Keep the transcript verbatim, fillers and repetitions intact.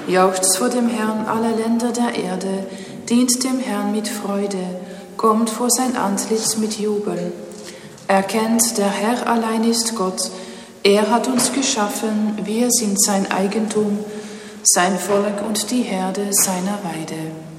Jauchzt vor dem Herrn aller Länder der Erde, dient dem Herrn mit Freude, kommt vor sein Antlitz mit Jubel. Erkennt, der Herr allein ist Gott, er hat uns geschaffen, wir sind sein Eigentum, sein Volk und die Herde seiner Weide.